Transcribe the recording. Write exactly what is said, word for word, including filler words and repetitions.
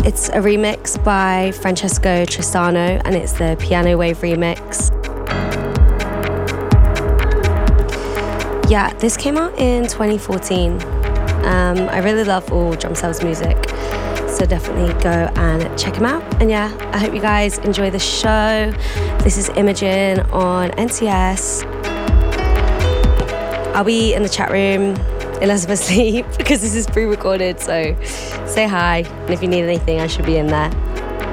It's a remix by Francesco Tristano and it's the Piano Wave remix. Yeah, this came out in twenty fourteen. Um, I really love all Drumcell's music, so definitely go and check him out. And yeah, I hope you guys enjoy the show. This is Imogen on N T S. I'll be in the chat room unless I'm asleep because this is pre-recorded, so say hi. And if you need anything, I should be in there.